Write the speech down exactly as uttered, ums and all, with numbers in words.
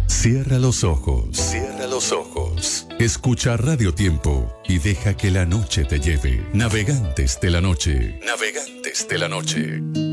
Cierra los ojos. Cierra los ojos. Escucha Radio Tiempo y deja que la noche te lleve. Navegantes de la noche. Navegantes de la noche.